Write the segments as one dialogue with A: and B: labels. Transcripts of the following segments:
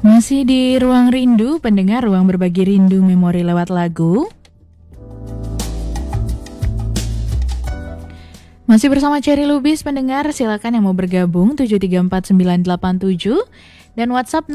A: Masih di Ruang Rindu, pendengar, ruang berbagi rindu memori lewat lagu. Masih bersama Cherry Lubis, pendengar, silakan yang mau bergabung 7349987 dan WhatsApp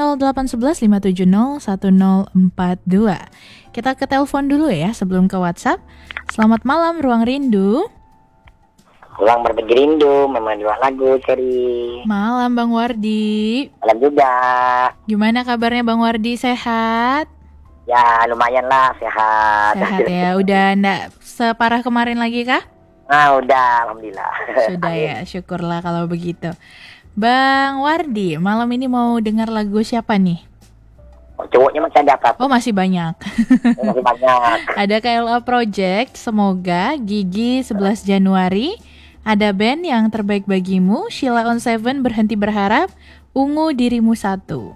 A: 0811 570 1042. Kita ke telepon dulu ya sebelum ke WhatsApp. Selamat malam Ruang Rindu.
B: Ruang berbagi rindu, memang dua lagu, Cherry.
A: Malam Bang Wardi.
B: Malam juga.
A: Gimana kabarnya Bang Wardi, sehat?
B: Ya lumayan lah, sehat.
A: Sehat ya, udah enggak separah kemarin lagi kah?
B: Nah udah, alhamdulillah.
A: Sudah ya, syukurlah kalau begitu. Bang Wardi, malam ini mau dengar lagu siapa nih?
B: Oh, cowoknya masih ada apa?
A: Oh masih banyak.
B: Masih banyak.
A: Ada KLA Project, Semoga, Gigi 11 Januari. Ada band Yang Terbaik Bagimu, Sheila on Seven, Berhenti Berharap, Ungu Dirimu Satu.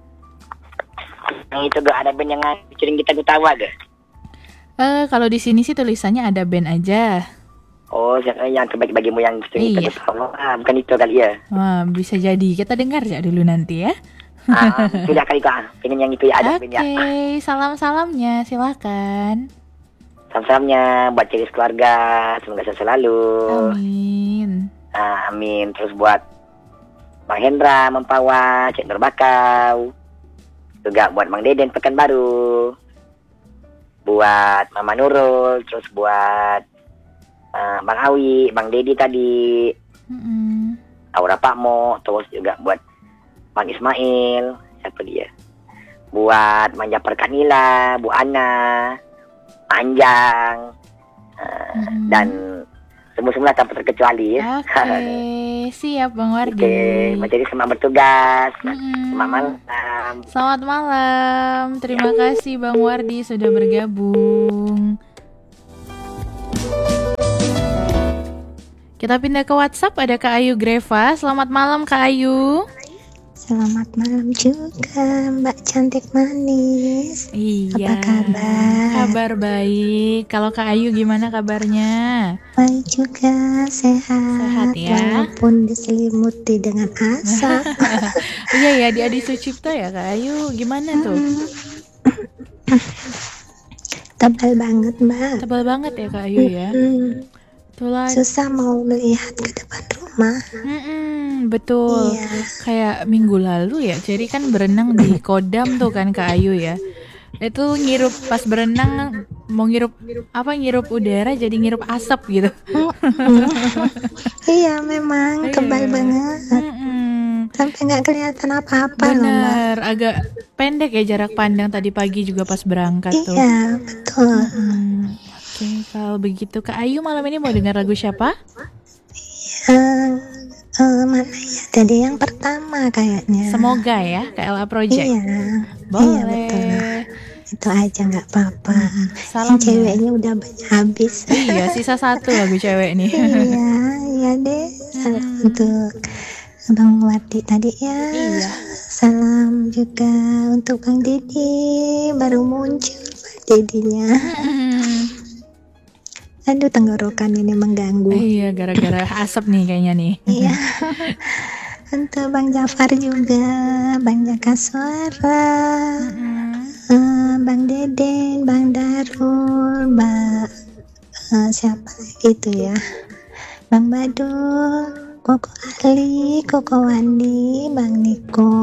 B: Yang itu gak ada band yang featuring kita Gutawa gak?
A: Kalau di sini sih tulisannya ada band aja.
B: Oh, yang terbaik bagimu yang featuring
A: Iya.
B: kita Gutawa. Bukan itu kali ya?
A: Wah, bisa jadi. Kita dengar ya dulu nanti ya.
B: Tidak kali kak, pengen yang itu ya ada band ya.
A: Oke, salam-salamnya silakan.
B: Salam-salamnya buat Cherry keluarga, semoga sehat selalu.
A: Amin.
B: Amin. Terus buat Bang Hendra, Mempawa, Cik Nur Bakau. Juga buat Bang Deden Pekanbaru. Buat Mama Nurul, terus buat Bang Awi, Bang Dedi tadi. Aura Pakmo, terus juga buat Bang Ismail, siapa dia? Buat Manja Perkanila, Bu Ana, Anjang, dan semua tanpa terkecuali ya.
A: Oke, siap Bang Wardi.
B: Oke, jadi semangat bertugas. Selamat malam.
A: Selamat malam. Terima kasih Bang Wardi sudah bergabung. Kita pindah ke WhatsApp, ada Kak Ayu Greva. Selamat malam Kak Ayu.
C: Selamat malam juga Mbak cantik manis.
A: Iya.
C: Apa kabar?
A: Kabar baik. Kalau Kak Ayu gimana kabarnya?
C: Baik juga, sehat.
A: Sehat ya.
C: Walaupun diselimuti dengan asap.
A: Iya ya, di Adi Sucipto ya Kak Ayu. Gimana tuh?
C: Tebal banget Mbak.
A: Tebal banget ya Kak Ayu ya. Itulah.
C: Susah mau melihat ke depan rumah.
A: Betul.
C: Iya.
A: Kayak minggu lalu ya, jadi kan berenang di Kodam tuh kan Kak Ayu ya. Itu ngirup pas berenang mau ngirup udara jadi ngirup asap gitu.
C: Iya memang tebal banget. Sampai nggak kelihatan apa-apa loh Mbak.
A: Bener, agak pendek ya jarak pandang tadi pagi juga pas berangkat tuh.
C: Iya betul.
A: Oke, kalau begitu Kak Ayu malam ini mau dengar lagu siapa?
C: Mana ya tadi yang pertama kayaknya.
A: Semoga ya, KLA Project.
C: Iya.
A: Boleh.
C: Iya betul. Itu aja nggak apa-apa.
A: Salam
C: Yang ceweknya udah banyak habis.
A: Iya, sisa satu lagu cewek nih.
C: Iya deh. Untuk Bang Wardi tadi ya.
A: Iya.
C: Salam juga untuk Bang Didi, baru muncul Bang Didinya. Aduh tenggorokan ini mengganggu.
A: Iya, gara-gara asap nih kayaknya nih.
C: Iya. Untuk Bang Jafar juga, Bang Jaka Suara, Bang Deden, Bang Darul, siapa itu ya, Bang Badul, Koko Ali, Koko Wandi, Bang Niko.